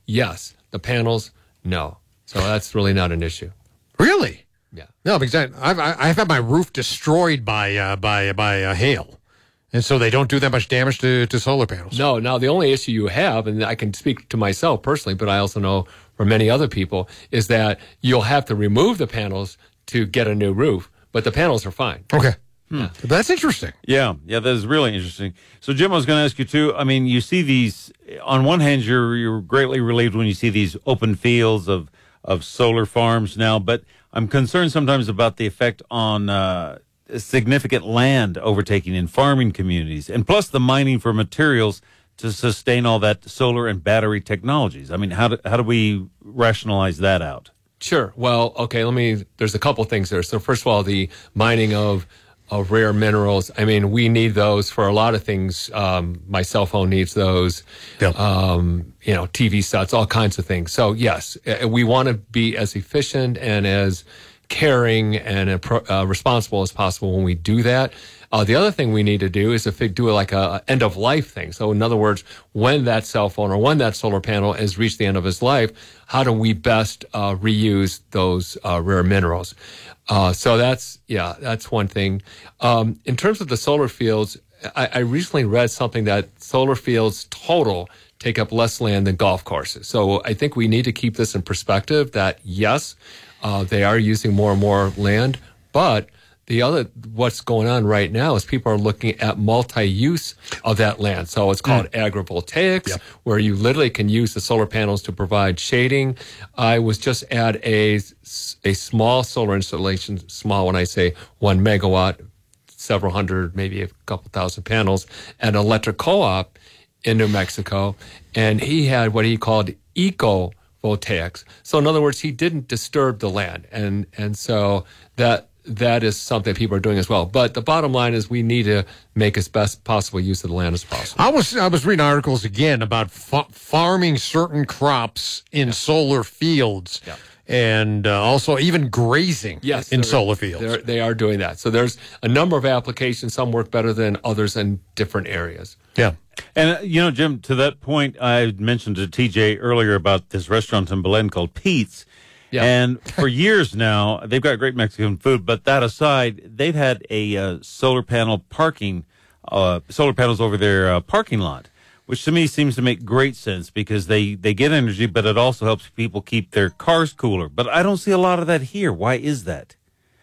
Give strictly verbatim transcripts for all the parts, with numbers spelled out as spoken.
yes. The panels, no. So that's really not an issue. Really? Yeah. No, because I, I've I've had my roof destroyed by uh, by by uh, hail, and so they don't do that much damage to, to solar panels. No. Now the only issue you have, and I can speak to myself personally, but I also know for many other people, is that you'll have to remove the panels to get a new roof, but the panels are fine. Okay. Hmm. That's interesting. Yeah, yeah, that is really interesting. So, Jim, I was going to ask you, too, I mean, you see these, on one hand, you're you're greatly relieved when you see these open fields of, of solar farms now, but I'm concerned sometimes about the effect on uh, significant land overtaking in farming communities, and plus the mining for materials to sustain all that solar and battery technologies. I mean, how do, how do we rationalize that out? Sure. Well, okay, let me, there's a couple things there. So, first of all, the mining of of rare minerals. I mean, we need those for a lot of things. Um, my cell phone needs those, Yep. um, you know, T V sets, all kinds of things. So, yes, uh, we want to be as efficient and as caring and uh, pro- uh, responsible as possible when we do that. Uh, the other thing we need to do is if we do like a, a end of life thing. So in other words, when that cell phone or when that solar panel has reached the end of its life, how do we best uh, reuse those uh, rare minerals? Uh, so that's, yeah, that's one thing. Um, in terms of the solar fields, I, I recently read something that solar fields total take up less land than golf courses. So I think we need to keep this in perspective that yes, uh, they are using more and more land, but the other, what's going on right now is people are looking at multi-use of that land. So it's called mm. agrivoltaics, yep. where you literally can use the solar panels to provide shading. I was just at a, a small solar installation, small when I say one megawatt, several hundred, maybe a couple thousand panels, at an electric co-op in New Mexico. And he had what he called eco-voltaics. So in other words, he didn't disturb the land. And, and so that, that is something people are doing as well. But the bottom line is we need to make as best possible use of the land as possible. I was I was reading articles again about fa- farming certain crops in yeah. solar fields. Yeah. And uh, also even grazing yes, in solar fields. They are doing that. So there's a number of applications. Some work better than others in different areas. Yeah. And, uh, you know, Jim, to that point, I mentioned to T J earlier about this restaurant in Belen called Pete's. Yeah. And for years now, they've got great Mexican food. But that aside, they've had a uh, solar panel parking, uh, solar panels over their uh, parking lot, which to me seems to make great sense because they, they get energy, but it also helps people keep their cars cooler. But I don't see a lot of that here. Why is that?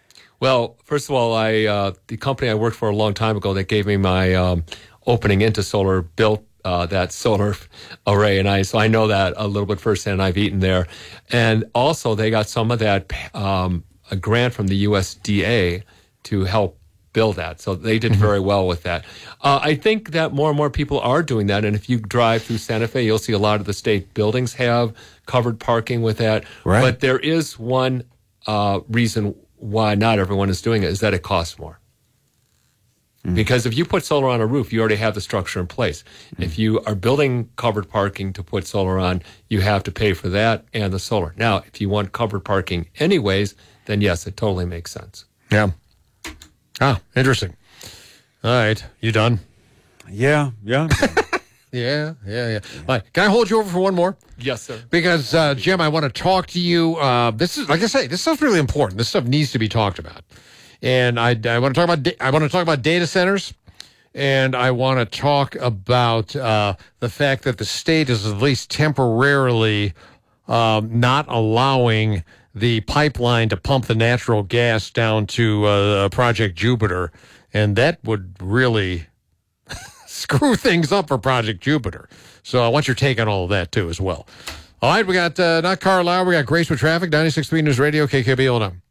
Well, first of all, I uh, the company I worked for a long time ago that gave me my um, opening into solar built Uh, that solar array, and I so I know that a little bit firsthand. I've eaten there, and also they got some of that um, a grant from the U S D A to help build that. So they did very well with that. Uh, I think that more and more people are doing that, and if you drive through Santa Fe, you'll see a lot of the state buildings have covered parking with that. Right. But there is one uh, reason why not everyone is doing it is that it costs more. Mm. Because if you put solar on a roof, you already have the structure in place. Mm. If you are building covered parking to put solar on, you have to pay for that and the solar. Now, if you want covered parking anyways, then yes, it totally makes sense. Yeah. Ah, interesting. All right. You done? Yeah, yeah. yeah, yeah, yeah. All right. Can I hold you over for one more? Yes, sir. Because, uh, Jim, I want to talk to you. Uh, this is, like I say, this stuff's really important. This stuff needs to be talked about. And I, I want to talk about da- I want to talk about data centers, and I want to talk about uh, the fact that the state is at least temporarily um, not allowing the pipeline to pump the natural gas down to uh, Project Jupiter, and that would really screw things up for Project Jupiter. So I want your take on all of that too, as well. All right, we got uh, not Carlisle, we got Grace with traffic. ninety-six point three News Radio, K K B L M.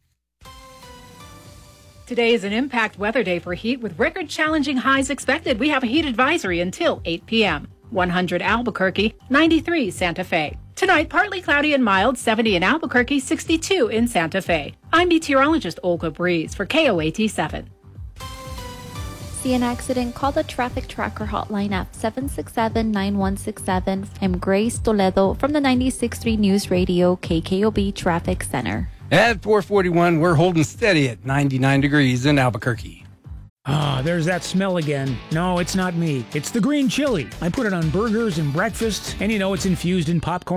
Today is an impact weather day for heat with record-challenging highs expected. We have a heat advisory until eight p.m. one hundred Albuquerque, ninety-three Santa Fe. Tonight, partly cloudy and mild, seventy in Albuquerque, sixty-two in Santa Fe. I'm meteorologist Olga Breeze for K O A T seven. See an accident? Call the traffic tracker hotline at seven six seven, nine one six seven. I'm Grace Toledo from the ninety-six point three News Radio K K O B Traffic Center. At four forty-one, we're holding steady at ninety-nine degrees in Albuquerque. Ah, there's that smell again. No, it's not me. It's the green chili. I put it on burgers and breakfast, and you know it's infused in popcorn.